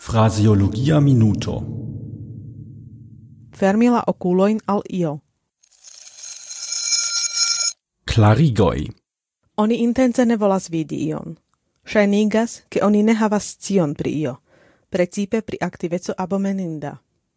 Fraseologia minuto. Fermila okulojn al io. Klarigoj. Oni intence ne volas vidi ion. Ŝajnigas, ke oni ne havas scion pri io, precipe pri aktiveco abomeninda.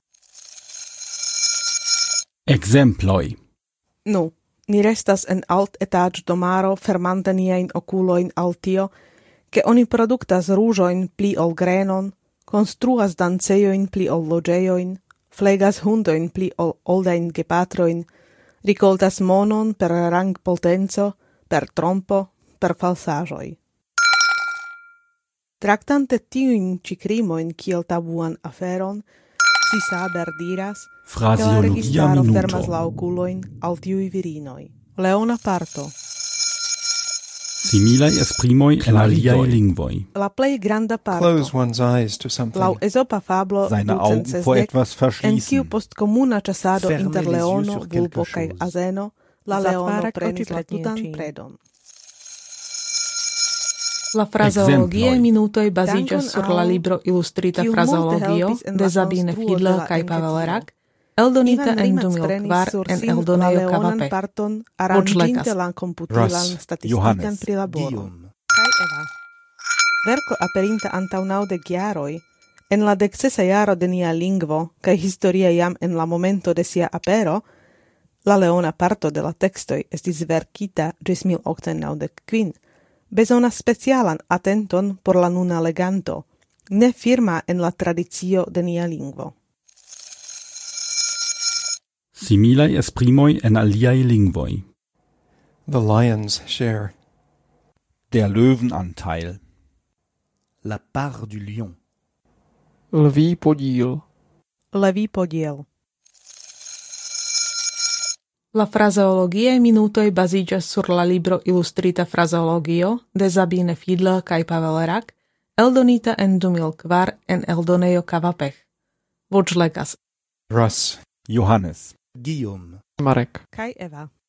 Ekzemploj. Nu, ni restas en alt-etaĝ-domaro fermante niajn okulojn al tio, ke oni produktas ruĝojn pli ol grenon, konstruas dancejojn pli ol loĝejojn, flegas hundojn pli ol oldajn gepatrojn, rikoltas monon per rangpotenco, per trompo, per falsaĵoj. Traktante tiujn ĉi krimojn kiel tabuan aferon, Cisaber diras, ke la Fraseologia registaro minuto. fermas la okulojn al tiuj virinoj. Leona parto. Similaj esprimoj en aliaj lingvoj. La plej granda parto. Close one's eyes to something. Laŭ ezopa fablo Seine Augen vor etwas en verschließen. kiu post komuna ĉasado Fermer inter les yeux leono, sur quelque vulpo kaj chose. azeno, la leono prenis la tutan predon. La fraseologiae Ekzemploj. minutoj baziĝas Dankon sur la al libro Ilustrita kiu multe fraseologio helpis en de la Sabine konstruo Fiedler de la kaj enketo. Pavel Rak, eldonita Ivan en Rimac 2004 prenis sur en sin la eldonejo leonan Kavape. parton Voĉlegas. aranĝinte la komputilan Russ, statistikan Johannes, prilaboron. Guillaume. Kaj Eva. Verko aperinta antaŭ 90 jaroj, en la 16. jaro de nia lingvo, kaj historie jam en la momento de sia apero, la leona parto de la tekstoj estis verkita ĝis 1895, bezonas specialan atenton por la nuna leganto, ne firma en la tradicio de nia lingvo. Similaj esprimoj en aliaj lingvoj. The lion's share. Der Löwenanteil. La part du lion. Lví podíl. Levý podiel. La fraseologiae minutoj baziĝas sur la libro Ilustrita fraseologio de Sabine Fiedler kaj Pavel Rak, eldonita en 2004 en eldonejo Kavapech. Voĉlegas. Russ. Johannes. Guillaume. Marek. Kaj Eva.